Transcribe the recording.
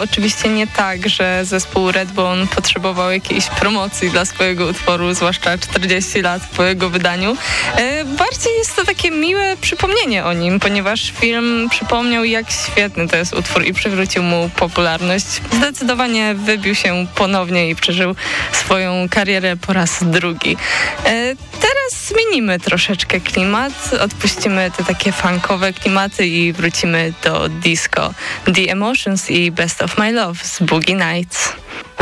oczywiście nie tak, że zespół Redbone potrzebował jakiejś promocji dla swojego utworu, zwłaszcza 40 lat po jego wydaniu. Bardziej jest to takie miłe przypomnienie o nim, ponieważ film przypomniał, jak świetny to jest utwór i przywrócił mu popularność. Zdecydowanie wybił się ponownie i przeżył swoją karierę po raz drugi. Teraz zmienimy troszeczkę klimat, odpuścimy te takie funkowe klimaty i wrócimy do disco. The Emotions i Best of My Love z Boogie Nights.